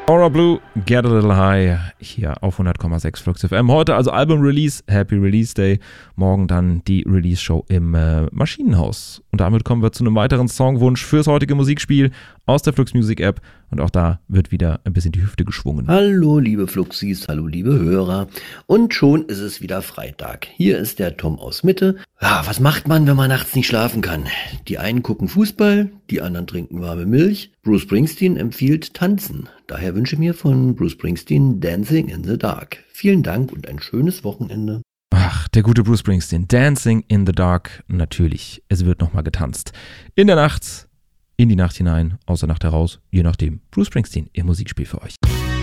Aura Blue, Get a Little High, hier auf 100,6 Flux FM. Heute also Album-Release, Happy Release Day. Morgen dann die Release-Show im Maschinenhaus. Und damit kommen wir zu einem weiteren Songwunsch fürs heutige Musikspiel aus der Flux Music App. Und auch da wird wieder ein bisschen die Hüfte geschwungen. Hallo liebe Fluxis, hallo liebe Hörer. Und schon ist es wieder Freitag. Hier ist der Tom aus Mitte. Ja, was macht man, wenn man nachts nicht schlafen kann? Die einen gucken Fußball, die anderen trinken warme Milch. Bruce Springsteen empfiehlt Tanzen. Daher wünsche ich mir von Bruce Springsteen Dancing in the Dark. Vielen Dank und ein schönes Wochenende. Ach, der gute Bruce Springsteen. Dancing in the Dark. Natürlich, es wird nochmal getanzt. In der Nacht, in die Nacht hinein, aus der Nacht heraus, je nachdem. Bruce Springsteen, ihr Musikspiel für euch.